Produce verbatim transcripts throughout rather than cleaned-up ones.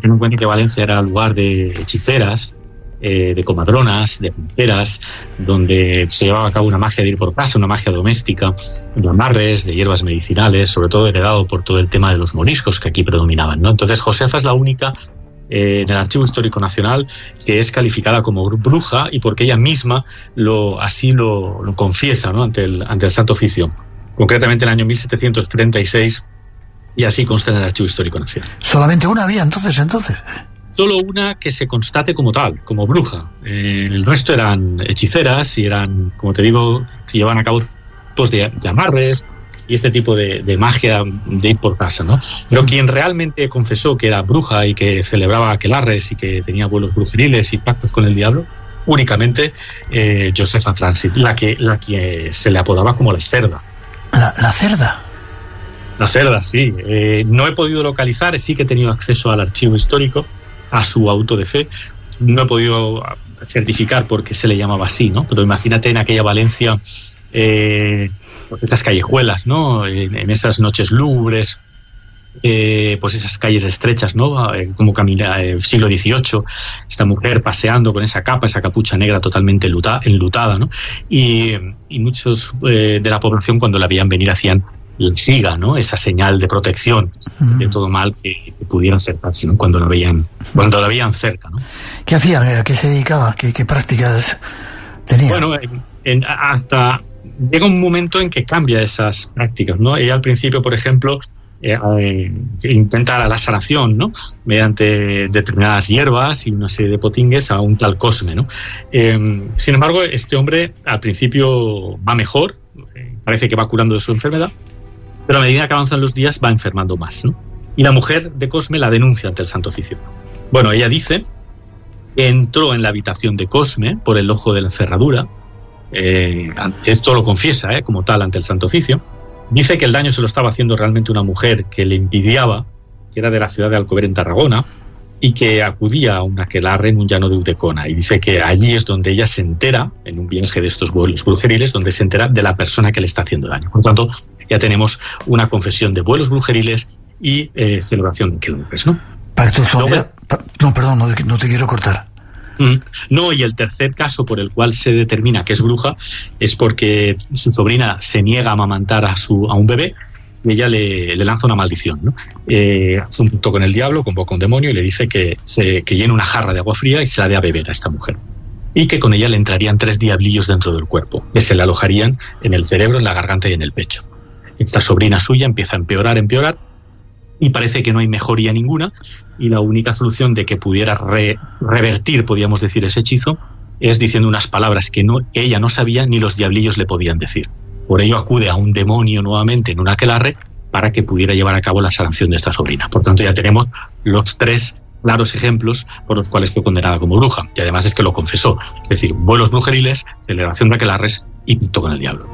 ten en cuenta que Valencia era lugar de hechiceras, eh, de comadronas, de punteras, donde se llevaba a cabo una magia de ir por casa, una magia doméstica, de amarres, de hierbas medicinales, sobre todo heredado por todo el tema de los moriscos que aquí predominaban, ¿no? Entonces Josefa es la única eh, en el Archivo Histórico Nacional que es calificada como bruja, y porque ella misma lo así lo, lo confiesa, ¿no? ante el, ante el Santo Oficio, concretamente en el año mil setecientos treinta y seis, y así consta en el Archivo Histórico Nacional. ¿Solamente una había entonces? entonces? Solo una que se constate como tal, como bruja. Eh, el resto eran hechiceras y eran, como te digo, se llevaban a cabo tipos de, de amarres y este tipo de, de magia de ir por casa, ¿no? Pero quien realmente confesó que era bruja y que celebraba aquelarres y que tenía vuelos brujeriles y pactos con el diablo, únicamente eh, Josefa Transit, la que, la que se le apodaba como la cerda. ¿La, la cerda? La cerda, sí. Eh, no he podido localizar, sí que he tenido acceso al archivo histórico, a su auto de fe. No he podido certificar por qué se le llamaba así, ¿no? Pero imagínate en aquella Valencia, eh, pues esas callejuelas, ¿no? En, en esas noches lúgubres, eh, pues esas calles estrechas, ¿no? Eh, como camina el eh, siglo dieciocho, esta mujer paseando con esa capa, esa capucha negra totalmente enluta, enlutada, ¿no? Y, y muchos eh, de la población, cuando la veían venir, hacían la figa, ¿no? Esa señal de protección mm. de todo mal que, que pudieran acercarse, ¿no? Cuando la veían, cuando la veían cerca, ¿no? ¿Qué hacía? ¿A qué se dedicaba? ¿Qué, qué prácticas tenía? Bueno, en, en, hasta llega un momento en que cambia esas prácticas, ¿no? Ella al principio, por ejemplo, eh, eh, intenta la sanación, ¿no? Mediante determinadas hierbas y una serie de potingues a un tal Cosme, ¿no? Eh, sin embargo, este hombre al principio va mejor, eh, parece que va curando de su enfermedad, pero a medida que avanzan los días va enfermando más, ¿no? Y la mujer de Cosme la denuncia ante el Santo Oficio. Bueno, ella dice que entró en la habitación de Cosme por el ojo de la cerradura. Eh, esto lo confiesa, eh, como tal, ante el Santo Oficio. Dice que el daño se lo estaba haciendo realmente una mujer que le envidiaba, que era de la ciudad de Alcover en Tarragona, y que acudía a un aquelarre en un llano de Udecona. Y dice que allí es donde ella se entera, en un viaje de estos vuelos brujeriles, donde se entera de la persona que le está haciendo daño. Por lo tanto, ya tenemos una confesión de vuelos brujeriles y eh, celebración de aquelarres, ¿no? Pacto sobre... No, no, perdón, no, no te quiero cortar. No, y el tercer caso por el cual se determina que es bruja es porque su sobrina se niega a amamantar a, su, a un bebé y ella le, le lanza una maldición, ¿no? Eh, hace un pacto con el diablo, convoca a un demonio y le dice que, se, que llene una jarra de agua fría y se la dé a beber a esta mujer. Y que con ella le entrarían tres diablillos dentro del cuerpo, que se le alojarían en el cerebro, en la garganta y en el pecho. Esta sobrina suya empieza a empeorar, empeorar, y parece que no hay mejoría ninguna, y la única solución de que pudiera re, revertir, podríamos decir, ese hechizo, es diciendo unas palabras que, no, que ella no sabía ni los diablillos le podían decir. Por ello acude a un demonio nuevamente en un aquelarre para que pudiera llevar a cabo la sanación de esta sobrina. Por tanto, ya tenemos los tres claros ejemplos por los cuales fue condenada como bruja, y además es que lo confesó, es decir, vuelos brujeriles, celebración de aquelarres y pacto con el diablo.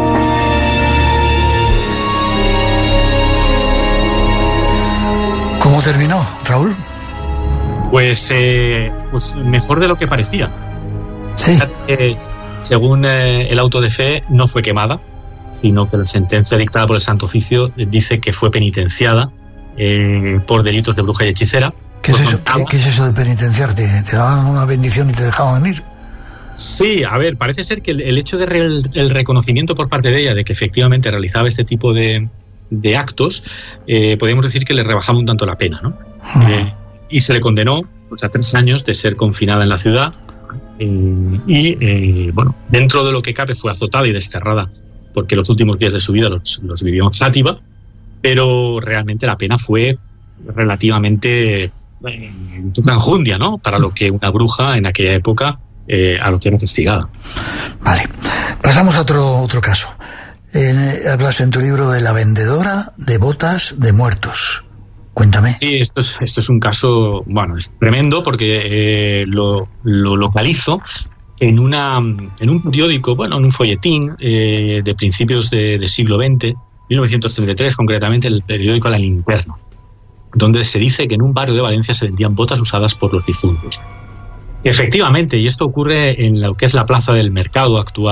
¿Cómo terminó, Raúl? Pues, eh, pues mejor de lo que parecía. Sí. Eh, según eh, el auto de fe, no fue quemada, sino que la sentencia dictada por el Santo Oficio dice que fue penitenciada eh, por delitos de bruja y hechicera. ¿Qué es, eso? ¿Qué, ¿Qué es eso de penitenciar? ¿Te, ¿Te daban una bendición y te dejaban ir? Sí, a ver, parece ser que el, el hecho de re, el, el reconocimiento por parte de ella de que efectivamente realizaba este tipo de, de actos, eh, podríamos decir que le rebajaba un tanto la pena, ¿no? Uh-huh. Eh, y se le condenó pues, a tres años de ser confinada en la ciudad eh, y, eh, bueno, dentro de lo que cabe fue azotada y desterrada porque los últimos días de su vida los, los vivió en Játiva, pero realmente la pena fue relativamente eh, una enjundia, ¿no? Para lo que una bruja en aquella época eh, a lo que era castigada. Vale, pasamos a otro, otro caso. Eh, hablas en tu libro de la vendedora de botas de muertos. Cuéntame. Sí, esto es, esto es un caso, bueno, es tremendo porque eh, lo, lo localizo en una en un periódico, bueno, en un folletín eh, de principios de, de siglo veinte, mil novecientos treinta y tres concretamente, el periódico La Linterna, donde se dice que en un barrio de Valencia se vendían botas usadas por los difuntos. Efectivamente, y esto ocurre en lo que es la plaza del mercado actual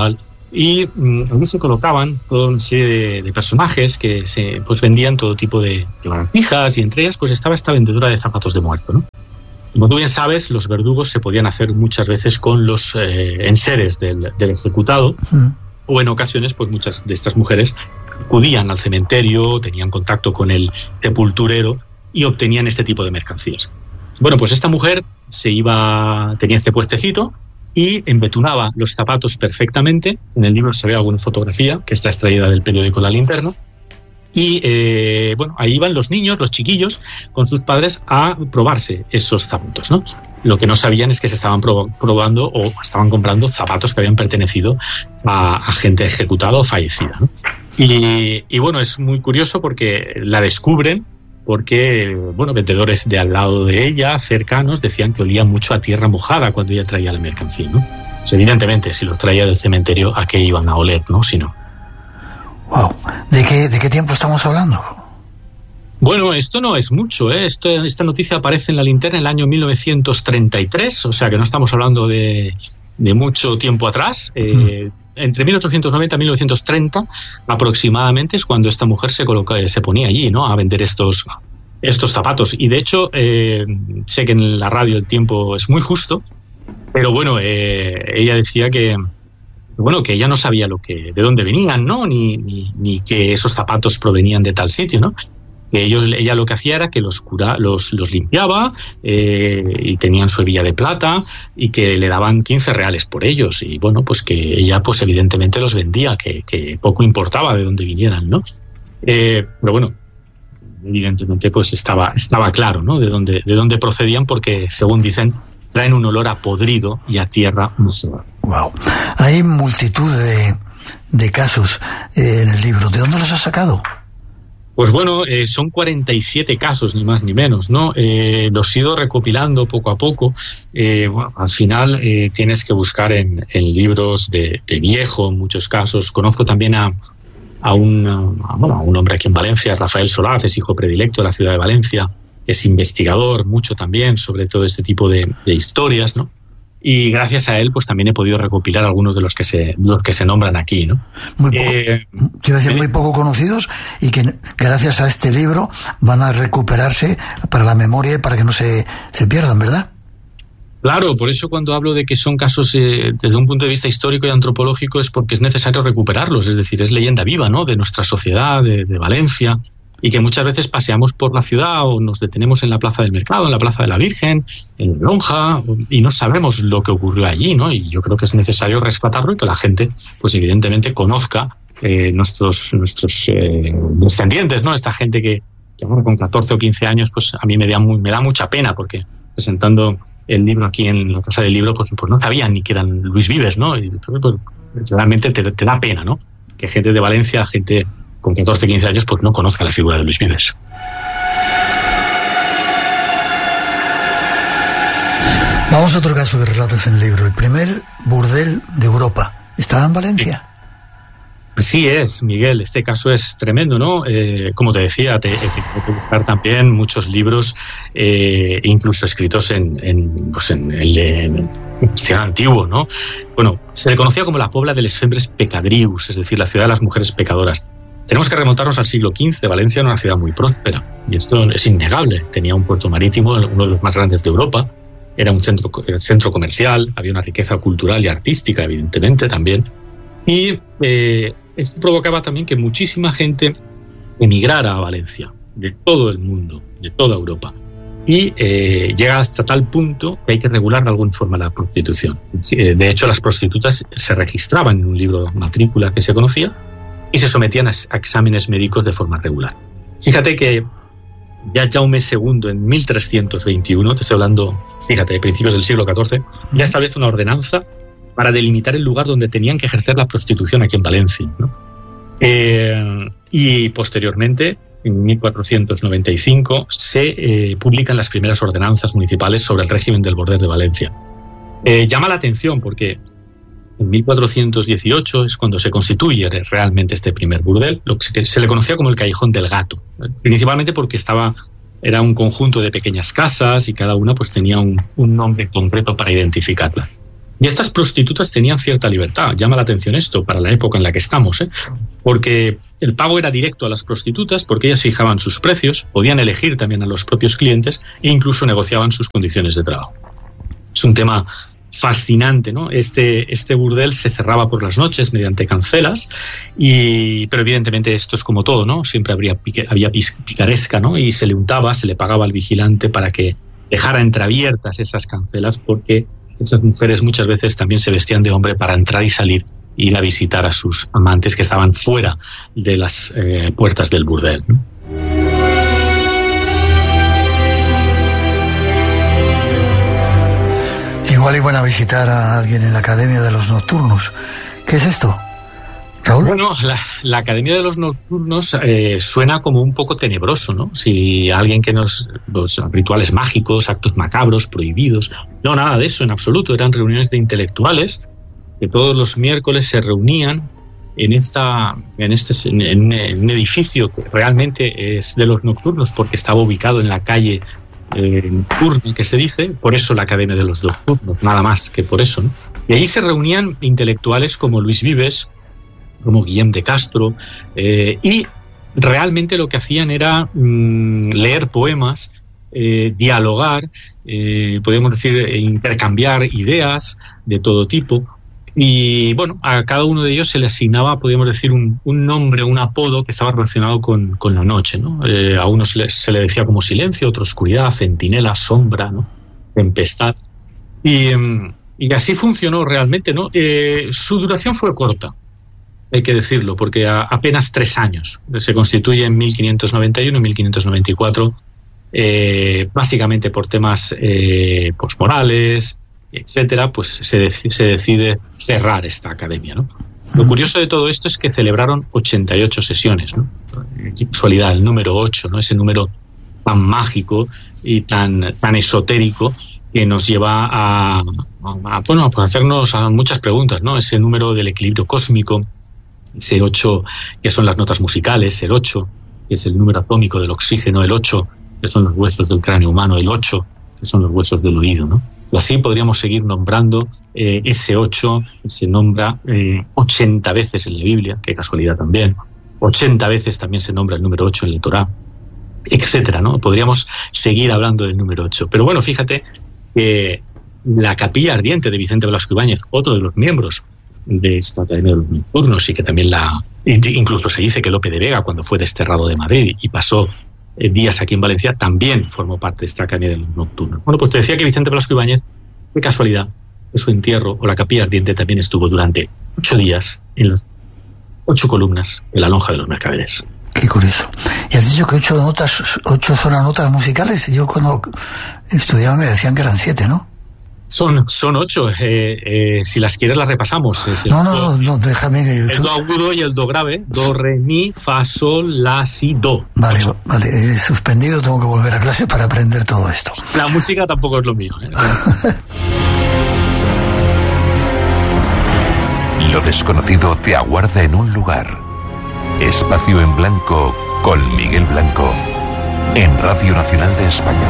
Y mmm, allí se colocaban toda una serie de, de personajes que se pues vendían todo tipo de, de lagartijas, y entre ellas pues estaba esta vendedora de zapatos de muerto, ¿no? Como tú bien sabes, los verdugos se podían hacer muchas veces con los eh, enseres del, del ejecutado, mm. o en ocasiones pues muchas de estas mujeres acudían al cementerio, tenían contacto con el sepulturero y obtenían este tipo de mercancías. Bueno, pues esta mujer se iba, tenía este puestecito y embetunaba los zapatos perfectamente. En el libro se ve alguna fotografía que está extraída del periódico La Linterna. Y eh, bueno, ahí iban los niños, los chiquillos, con sus padres a probarse esos zapatos, ¿no? Lo que no sabían es que se estaban prob- probando o estaban comprando zapatos que habían pertenecido a, a gente ejecutada o fallecida, ¿no? Y, y bueno, es muy curioso porque la descubren porque, bueno, vendedores de al lado de ella, cercanos, decían que olía mucho a tierra mojada cuando ella traía la mercancía, ¿no? Pues evidentemente, si los traía del cementerio, ¿a qué iban a oler, no? Si no. Wow. ¿De qué, de qué tiempo estamos hablando? Bueno, esto no es mucho, ¿eh? Esto, esta noticia aparece en La Linterna en el año mil novecientos treinta y tres, o sea que no estamos hablando de, de mucho tiempo atrás. Eh, mm. Entre mil ochocientos noventa y mil novecientos treinta aproximadamente es cuando esta mujer se coloca, se ponía allí, ¿no?, a vender estos, estos zapatos. Y de hecho, eh, sé que en la radio el tiempo es muy justo, pero bueno, eh, ella decía que bueno, que ella no sabía lo que, de dónde venían, ¿no? Ni, ni, ni que esos zapatos provenían de tal sitio, ¿no? Que ellos, ella lo que hacía era que los cura, los, los limpiaba eh, y tenían su hebilla de plata y que le daban quince reales por ellos. Y bueno, pues que ella, pues evidentemente los vendía, que, que poco importaba de dónde vinieran, ¿no? Eh, pero bueno, evidentemente pues estaba, estaba claro, ¿no? De dónde, de dónde procedían, porque según dicen, traen un olor a podrido y a tierra mojada. Wow. Hay multitud de, de casos eh, en el libro. ¿De dónde los has sacado? Pues bueno, eh, son cuarenta y siete casos, ni más ni menos, ¿no? Eh, los he ido recopilando poco a poco. Eh, bueno, al final eh, tienes que buscar en, en libros de, de viejo, en muchos casos. Conozco también a, a, un, a, bueno, a un hombre aquí en Valencia, Rafael Solaz, es hijo predilecto de la ciudad de Valencia. Es investigador mucho también sobre todo este tipo de, de historias, ¿no? Y gracias a él, pues también he podido recopilar algunos de los que se, los que se nombran aquí, ¿no? Muy poco, eh, quiero decir, muy poco conocidos, y que gracias a este libro van a recuperarse para la memoria y para que no se, se pierdan, ¿verdad? Claro, por eso cuando hablo de que son casos eh, desde un punto de vista histórico y antropológico es porque es necesario recuperarlos, es decir, es leyenda viva, ¿no?, de nuestra sociedad, de, de Valencia. Y que muchas veces paseamos por la ciudad o nos detenemos en la Plaza del Mercado, en la Plaza de la Virgen, en Lonja, y no sabemos lo que ocurrió allí, ¿no? Y yo creo que es necesario rescatarlo y que la gente, pues evidentemente, conozca eh, nuestros nuestros eh, descendientes, ¿no? Esta gente que, que ahora con catorce o quince años, pues a mí me da, muy, me da mucha pena, porque presentando el libro aquí en la Casa del Libro, pues, pues no sabían ni que eran Luis Vives, ¿no? Y pues, realmente te, te da pena, ¿no?, que gente de Valencia, gente con catorce, quince años, pues no conozca la figura de Luis Vives. Vamos a otro caso que relatas en el libro. El primer burdel de Europa. ¿Estaba en Valencia? Sí es, Miguel. Este caso es tremendo, ¿no? Eh, como te decía, te, te, te que buscar también muchos libros, eh, incluso escritos en, en, pues en el en, en antiguo, ¿no? Bueno, se le conocía como la Pobla de les Fembres Pecadrius, es decir, la ciudad de las mujeres pecadoras. Tenemos que remontarnos al siglo quince. Valencia era una ciudad muy próspera, y esto es innegable. Tenía un puerto marítimo, uno de los más grandes de Europa, era un centro, centro comercial, había una riqueza cultural y artística, evidentemente, también. Y eh, esto provocaba también que muchísima gente emigrara a Valencia, de todo el mundo, de toda Europa. Y eh, llega hasta tal punto que hay que regular de alguna forma la prostitución. De hecho, las prostitutas se registraban en un libro de matrícula que se conocía, y se sometían a exámenes médicos de forma regular. Fíjate que ya Jaume segundo, en mil trescientos veintiuno, te estoy hablando, fíjate, de principios del siglo catorce, ya establece una ordenanza para delimitar el lugar donde tenían que ejercer la prostitución aquí en Valencia, ¿no? Eh, y posteriormente, en mil cuatrocientos noventa y cinco, se eh, publican las primeras ordenanzas municipales sobre el régimen del burdel de Valencia. Eh, llama la atención porque en mil cuatrocientos dieciocho es cuando se constituye realmente este primer burdel, lo que se le conocía como el Callejón del Gato, principalmente porque estaba, era un conjunto de pequeñas casas y cada una pues tenía un, un nombre concreto para identificarla. Y estas prostitutas tenían cierta libertad. Llama la atención esto para la época en la que estamos, ¿eh? Porque el pago era directo a las prostitutas, porque ellas fijaban sus precios, podían elegir también a los propios clientes e incluso negociaban sus condiciones de trabajo. Es un tema fascinante, ¿no? Este, este burdel se cerraba por las noches mediante cancelas, y, pero evidentemente esto es como todo, ¿no? Siempre habría pique, había picaresca, ¿no? Y se le untaba, se le pagaba al vigilante para que dejara entreabiertas esas cancelas, porque esas mujeres muchas veces también se vestían de hombre para entrar y salir, e ir a visitar a sus amantes que estaban fuera de las eh, puertas del burdel, ¿no? Igual iban a visitar a alguien en la Academia de los Nocturnos. ¿Qué es esto, Raúl? Bueno, la, la Academia de los Nocturnos eh, suena como un poco tenebroso, ¿no? Si alguien que nos... los rituales mágicos, actos macabros, prohibidos... No, nada de eso en absoluto. Eran reuniones de intelectuales que todos los miércoles se reunían en esta en este en, en un edificio que realmente es de los Nocturnos porque estaba ubicado en la calle Eh, nocturna, que se dice, por eso la Academia de los Nocturnos, nada más que por eso, ¿no? Y ahí se reunían intelectuales como Luis Vives, como Guillem de Castro, eh, y realmente lo que hacían era mmm, leer poemas, eh, dialogar, eh, podemos decir, intercambiar ideas de todo tipo. Y bueno, a cada uno de ellos se le asignaba, podríamos decir, un, un nombre, un apodo que estaba relacionado con, con la noche, ¿no? Eh, a unos se le, se le decía como silencio, otro oscuridad, centinela, sombra, ¿no? Tempestad. Y, y así funcionó realmente, ¿no? Eh, su duración fue corta, hay que decirlo, porque a, apenas tres años. Se constituye en mil quinientos noventa y uno y mil quinientos noventa y cuatro, eh, básicamente por temas eh, pues morales, etcétera, pues se, dec- se decide cerrar esta academia, ¿no? Lo curioso de todo esto es que celebraron ochenta y ocho sesiones, ¿no? Qué casualidad, el número ocho, ¿no? Ese número tan mágico y tan, tan esotérico que nos lleva a, a, a, bueno, a hacernos a muchas preguntas, ¿no? Ese número del equilibrio cósmico, ese ocho que son las notas musicales, el ocho que es el número atómico del oxígeno, el ocho que son los huesos del cráneo humano, el ocho que son los huesos del oído, ¿no? Y así podríamos seguir nombrando eh, ese ocho, se nombra eh, ochenta veces en la Biblia, qué casualidad también, ochenta veces también se nombra el número ocho en el Torá, etcétera, ¿no? Podríamos seguir hablando del número ocho. Pero bueno, fíjate que la Capilla Ardiente de Vicente Velasco Ibáñez, otro de los miembros de esta Academia de los Nocturnos, y que también la... incluso se dice que Lope de Vega, cuando fue desterrado de Madrid y pasó días aquí en Valencia, también formó parte de esta Academia de los Nocturnos. Bueno, pues te decía que Vicente Velasco Ibáñez, qué casualidad, que su entierro o la Capilla Ardiente también estuvo durante ocho días en las ocho columnas de la lonja de los Mercaderes. Qué curioso. Y has dicho que ocho notas, ocho son las notas musicales. Yo cuando estudiaba me decían que eran siete, ¿no? Son, son ocho. Eh, eh, si las quieres las repasamos. Es el no, no, do, no, déjame. El do agudo y el do grave. Do, re, mi, fa, sol, la, si, do. Vale, ocho. Vale. He suspendido, tengo que volver a clase para aprender todo esto. La música tampoco es lo mío, ¿eh? Lo desconocido te aguarda en un lugar. Espacio en Blanco con Miguel Blanco en Radio Nacional de España.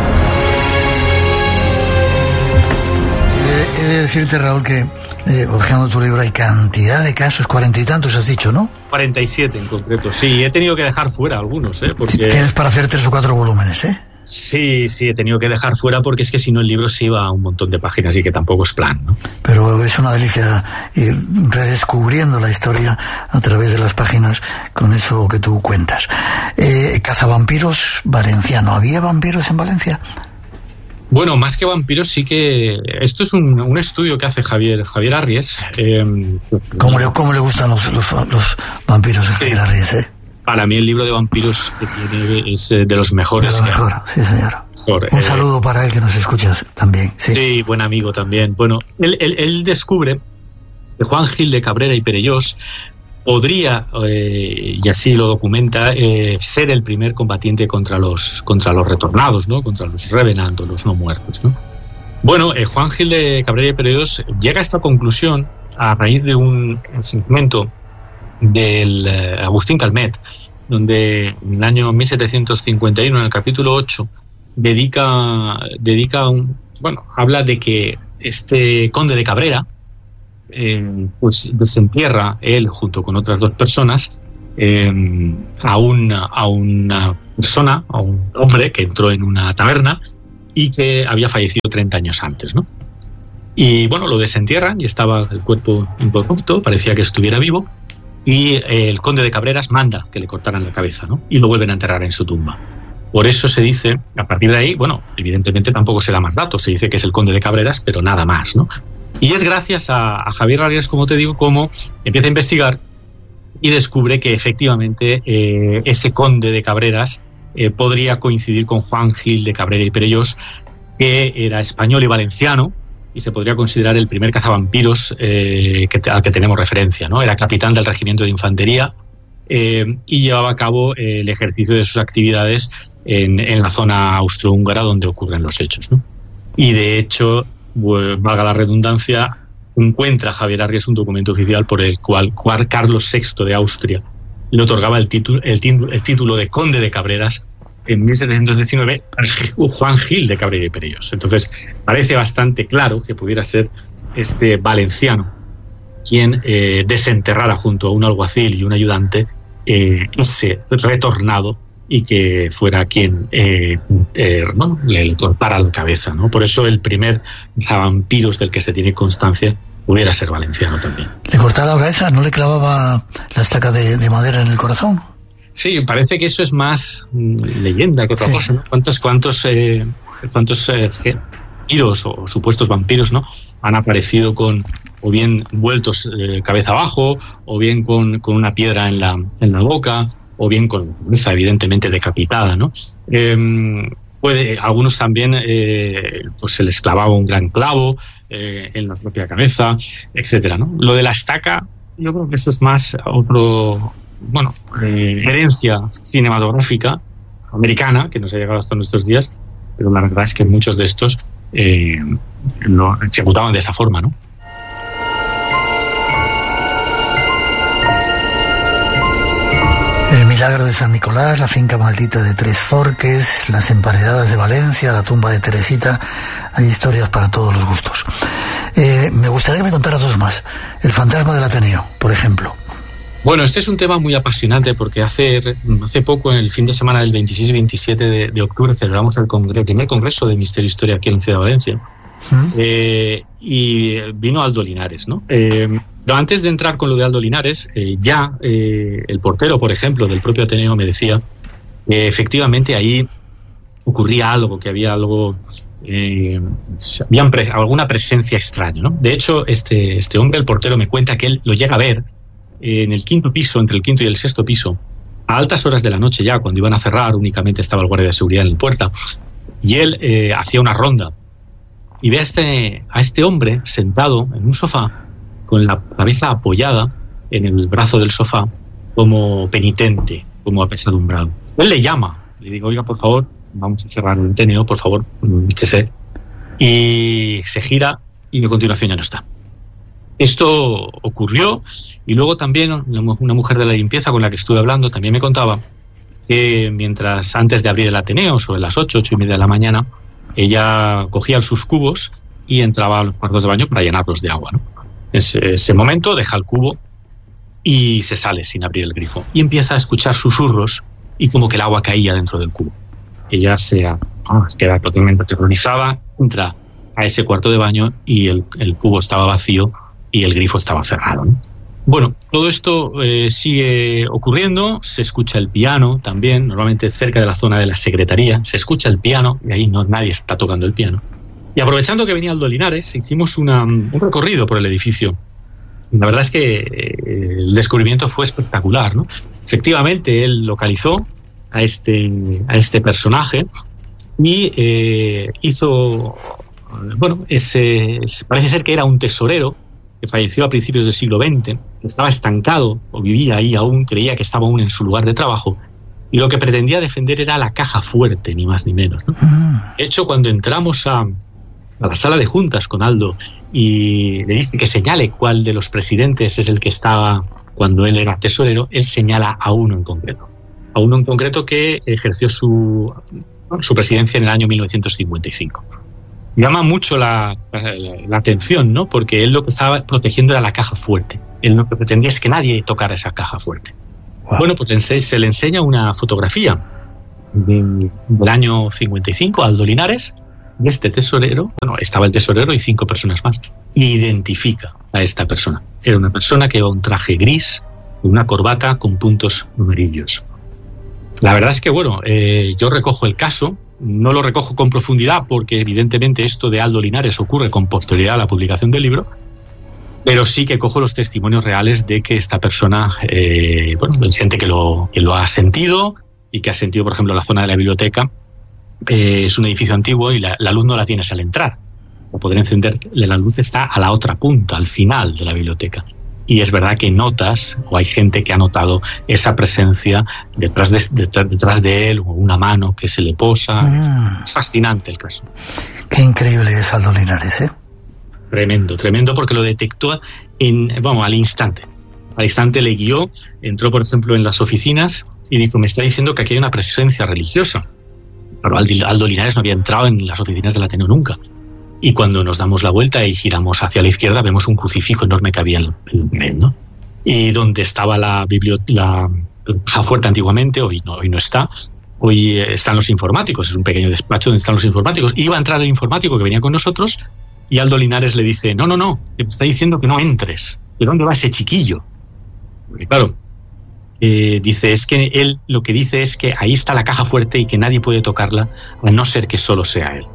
He de decirte, Raúl, que eh, hojeando tu libro hay cantidad de casos, cuarenta y tantos has dicho, ¿no? Cuarenta y siete en concreto, sí. He tenido que dejar fuera algunos, ¿eh? Porque... Tienes para hacer tres o cuatro volúmenes, ¿eh? Sí, sí, he tenido que dejar fuera porque es que si no el libro se iba a un montón de páginas y que tampoco es plan, ¿no? Pero es una delicia ir redescubriendo la historia a través de las páginas con eso que tú cuentas. Eh, Cazavampiros valenciano. ¿Había vampiros en Valencia? Bueno, más que vampiros sí que... Esto es un, un estudio que hace Javier Javier Arries. Eh, ¿Cómo, le, ¿Cómo le gustan los, los, los vampiros a Javier sí. Arries, eh? Para mí el libro de vampiros que tiene es de los mejores. De lo mejor, sí, señor. Mejor. Un eh, saludo para él, que nos escuchas también. Sí, sí, buen amigo también. Bueno, él, él, él descubre que Juan Gil de Cabrera y Perellós podría, eh, y así lo documenta, eh, ser el primer combatiente contra los contra los retornados, ¿no? Contra los revenant o los no muertos, ¿no? Bueno, eh, Juan Gil de Cabrera y Perellós llega a esta conclusión a raíz de un segmento del eh, Agustín Calmet, donde en el año mil setecientos cincuenta y uno, en el capítulo ocho, dedica, dedica un, bueno, habla de que este conde de Cabrera, eh, pues desentierra él junto con otras dos personas eh, a, una, a una persona, a un hombre que entró en una taberna y que había fallecido treinta años antes, ¿no? Y bueno, lo desentierran y estaba el cuerpo incorrupto, parecía que estuviera vivo, y eh, el conde de Cabreras manda que le cortaran la cabeza, ¿no? Y lo vuelven a enterrar en su tumba. Por eso se dice, a partir de ahí, bueno, evidentemente tampoco se da más datos, se dice que es el conde de Cabreras, pero nada más, ¿no? Y es gracias a, a Javier Arrias, como te digo, como empieza a investigar y descubre que efectivamente eh, ese conde de Cabreras eh, podría coincidir con Juan Gil de Cabrera y Perellós, que era español y valenciano, y se podría considerar el primer cazavampiros eh, que, al que tenemos referencia, ¿no? Era capitán del regimiento de infantería eh, y llevaba a cabo eh, el ejercicio de sus actividades en, en la zona austrohúngara donde ocurren los hechos, ¿no? Y de hecho, pues, valga la redundancia, encuentra Javier Arrias un documento oficial por el cual Carlos sexto de Austria le otorgaba el título, el, el título de conde de Cabreras en mil setecientos diecinueve a Juan Gil de Cabrera y Perellós. Entonces parece bastante claro que pudiera ser este valenciano quien eh, desenterrara junto a un alguacil y un ayudante eh, ese retornado y que fuera quien eh, eh, bueno, le cortara la cabeza, ¿no? Por eso el primer vampiros del que se tiene constancia pudiera ser valenciano también. ¿Le cortaba la cabeza? ¿No le clavaba la estaca de, de madera en el corazón? Sí, parece que eso es más mm, leyenda que otra sí. cosa, ¿no? ¿Cuántos, cuántos, eh, cuántos eh, vampiros o supuestos vampiros, ¿no? han aparecido con o bien vueltos eh, cabeza abajo, o bien con, con una piedra en la, en la boca, o bien con la cabeza evidentemente decapitada, ¿no? Eh, puede, algunos también eh, pues se les clavaba un gran clavo eh, en la propia cabeza, etcétera, ¿no? Lo de la estaca, yo creo que eso es más otro, bueno, eh, herencia cinematográfica americana que nos ha llegado hasta nuestros días, pero la verdad es que muchos de estos eh, lo ejecutaban de esa forma, ¿no? El milagro de San Nicolás, la finca maldita de Tres Forques, las emparedadas de Valencia, la tumba de Teresita. Hay historias para todos los gustos. Eh, me gustaría que me contaras dos más. El fantasma del Ateneo, por ejemplo. Bueno, este es un tema muy apasionante porque hace, hace poco, en el fin de semana del veintiséis y veintisiete de, de octubre, celebramos el, congre- el primer congreso de Misterio e Historia aquí en la ciudad de Valencia. ¿Mm? Eh, y vino Aldo Linares, ¿no? Eh, Pero antes de entrar con lo de Aldo Linares, eh, ya eh, el portero, por ejemplo, del propio Ateneo me decía que efectivamente ahí ocurría algo, que había algo, eh, había pre- alguna presencia extraña, ¿no? De hecho, este, este hombre, el portero, me cuenta que él lo llega a ver eh, en el quinto piso, entre el quinto y el sexto piso, a altas horas de la noche ya, cuando iban a cerrar, únicamente estaba el guardia de seguridad en la puerta, y él eh, hacía una ronda y ve a este, a este hombre sentado en un sofá, con la cabeza apoyada en el brazo del sofá, como penitente, como apesadumbrado. Él le llama, le digo, oiga, por favor, vamos a cerrar el Ateneo, por favor, échese. Y se gira y a continuación ya no está. Esto ocurrió, y luego también una mujer de la limpieza con la que estuve hablando también me contaba que mientras antes de abrir el Ateneo, sobre las ocho, ocho y media de la mañana, ella cogía sus cubos y entraba a los cuartos de baño para llenarlos de agua, ¿no? Ese, ese momento deja el cubo y se sale sin abrir el grifo y empieza a escuchar susurros y como que el agua caía dentro del cubo. Ella se oh, queda totalmente aterrorizada, entra a ese cuarto de baño y el, el cubo estaba vacío y el grifo estaba cerrado, ¿no? Bueno, todo esto eh, sigue ocurriendo, se escucha el piano también, normalmente cerca de la zona de la secretaría, se escucha el piano y ahí no nadie está tocando el piano. Y aprovechando que venía Aldo Linares, hicimos una, un recorrido por el edificio. Y la verdad es que eh, el descubrimiento fue espectacular, ¿no? Efectivamente, él localizó a este, a este personaje y eh, hizo, bueno, ese, parece ser que era un tesorero que falleció a principios del siglo veinte, que estaba estancado o vivía ahí aún, creía que estaba aún en su lugar de trabajo. Y lo que pretendía defender era la caja fuerte, ni más ni menos, ¿no? De hecho, cuando entramos a... a la sala de juntas con Aldo y le dice que señale cuál de los presidentes es el que estaba cuando él era tesorero, él señala a uno en concreto, a uno en concreto que ejerció su, su presidencia en el año mil novecientos cincuenta y cinco. llama mucho la, la, la atención, ¿no? Porque él lo que estaba protegiendo era la caja fuerte. Él lo que pretendía es que nadie tocara esa caja fuerte. Wow. Bueno, pues se le enseña una fotografía de, del año cincuenta y cinco a Aldo Linares, de este tesorero. Bueno, estaba el tesorero y cinco personas más. Identifica a esta persona. Era una persona que llevaba un traje gris, una corbata con puntos amarillos. La verdad es que, bueno, eh, yo recojo el caso, no lo recojo con profundidad porque evidentemente esto de Aldo Linares ocurre con posterioridad a la publicación del libro, pero sí que cojo los testimonios reales de que esta persona, eh, bueno, siente que lo, que lo ha sentido y que ha sentido, por ejemplo, la zona de la biblioteca. Eh, es un edificio antiguo y la, la luz no la tienes al entrar. Para poder encender, la luz está a la otra punta, al final de la biblioteca. Y es verdad que notas, o hay gente que ha notado esa presencia detrás de, detrás, detrás de él, o una mano que se le posa. Mm. Es fascinante el caso. Qué increíble es Aldo Linares, ¿eh? Tremendo, tremendo, porque lo detectó en, vamos, al instante. Al instante le guió, entró, por ejemplo, en las oficinas y dijo, me está diciendo que aquí hay una presencia religiosa. Pero Aldo Linares no había entrado en las oficinas del Ateneo nunca. Y cuando nos damos la vuelta y giramos hacia la izquierda, vemos un crucifijo enorme que había en el medio, ¿no? Y donde estaba la biblioteca, la caja fuerte antiguamente, hoy no, hoy no está. Hoy están los informáticos, es un pequeño despacho donde están los informáticos. Iba a entrar el informático que venía con nosotros y Aldo Linares le dice, no, no, no, me está diciendo que no entres. ¿De dónde va ese chiquillo? Porque claro, eh, dice, es que él lo que dice es que ahí está la caja fuerte y que nadie puede tocarla, a no ser que solo sea él.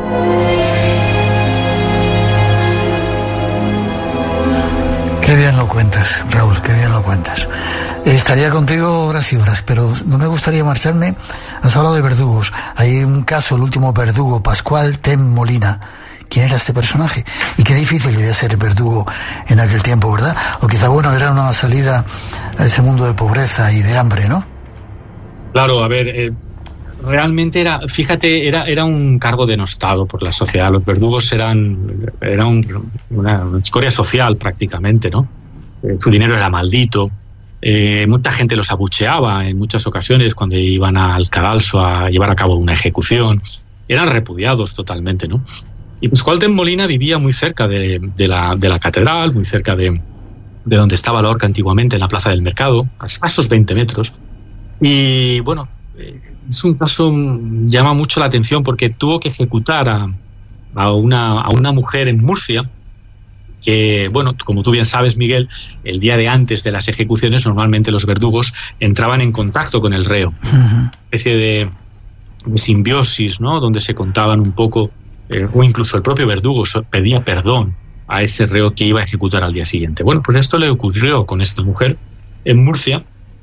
Qué bien lo cuentas, Raúl, qué bien lo cuentas. Estaría contigo horas y horas, pero no me gustaría marcharme. Has hablado de verdugos. Hay un caso, el último verdugo, Pascual Tem Molina. ¿Quién era este personaje? Y qué difícil debía ser verdugo en aquel tiempo, ¿verdad? O quizá, bueno, era una salida a ese mundo de pobreza y de hambre, ¿no? Claro, a ver... Eh... Realmente era, fíjate, era, era un cargo denostado por la sociedad. Los verdugos eran, eran un, una, una escoria social prácticamente, ¿no? Eh, su dinero era maldito. Eh, mucha gente los abucheaba en muchas ocasiones cuando iban al cadalso a llevar a cabo una ejecución. Eran repudiados totalmente, ¿no? Y Pascual Tem Molina vivía muy cerca de, de, la, de la catedral, muy cerca de, de donde estaba la horca antiguamente, en la plaza del mercado, a escasos veinte metros. Y bueno, es un caso que llama mucho la atención porque tuvo que ejecutar a, a, una, a una mujer en Murcia que, bueno, como tú bien sabes, Miguel, el día de antes de las ejecuciones normalmente los verdugos entraban en contacto con el reo. Uh-huh. Una especie de, de simbiosis, ¿no? Donde se contaban un poco, eh, o incluso el propio verdugo pedía perdón a ese reo que iba a ejecutar al día siguiente. Bueno, pues esto le ocurrió con esta mujer en Murcia,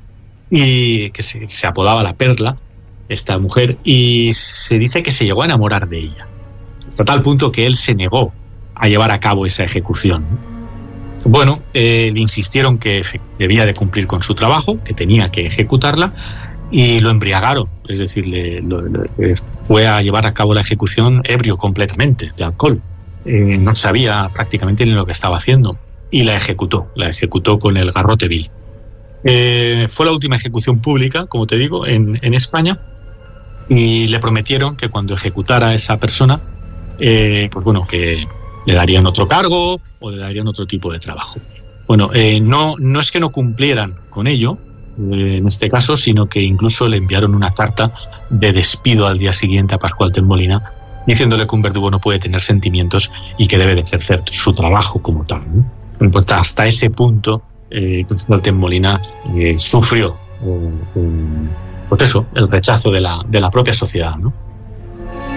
y que se, se apodaba la Perla, esta mujer, y se dice que se llegó a enamorar de ella, hasta tal punto que él se negó a llevar a cabo esa ejecución. Bueno, eh, le insistieron que debía de cumplir con su trabajo, que tenía que ejecutarla, y lo embriagaron, es decir, le, lo, lo, fue a llevar a cabo la ejecución ebrio completamente, de alcohol. Eh, no sabía prácticamente ni lo que estaba haciendo, y la ejecutó, la ejecutó con el garrote vil. Eh, fue la última ejecución pública, como te digo, en, en España, y le prometieron que cuando ejecutara a esa persona, eh, pues bueno, que le darían otro cargo o le darían otro tipo de trabajo. Bueno, eh, no, no es que no cumplieran con ello, eh, en este caso, sino que incluso le enviaron una carta de despido al día siguiente a Pascual Tem Molina, diciéndole que un verdugo no puede tener sentimientos y que debe de ejercer su trabajo como tal, ¿no? Pues hasta ese punto, eh, Pascual Tem Molina eh, sufrió eh, eh, pues eso, el rechazo de la, de la propia sociedad, ¿no?